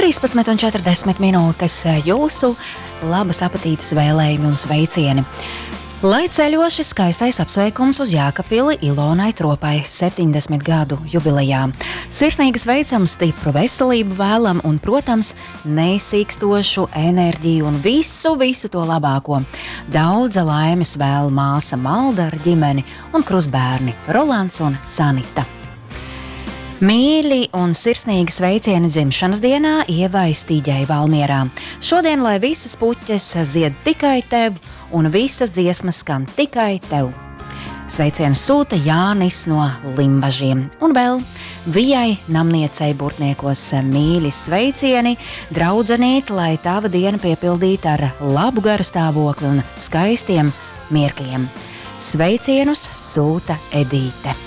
13:40 jūsu labas apetītes vēlējumi un sveicieni. Lai ceļo šis skaistais apsveikums uz Jēkabpili Ilonai Tropai 70 gadu jubilejā. Sirsnīgi sveicam, stipru veselību vēlam un, protams, neizsīkstošu enerģiju un visu to labāko. Daudza laimes vēl māsa Malda ar ģimeni un krustbērni Rolands un Sanita. Mīļi un sirsnīgi sveicieni dzimšanas dienā Ievai Stīģei Valmierā. Šodien, lai visas puķes zied tikai tev un visas dziesmas skan tikai tev. Sveicienu sūta Jānis no Limbažiem. Un vēl Vijai namniecei Burtniekos mīļi sveicieni, draudzenīt, lai tava diena piepildīta ar labu garastāvokli un skaistiem mirkļiem. Sveicienus sūta Edīte.